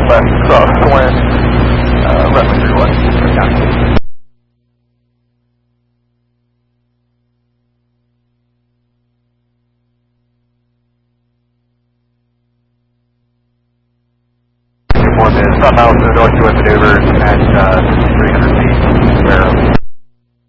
left crosswind, runway 31. For the south altitude north maneuver at 300.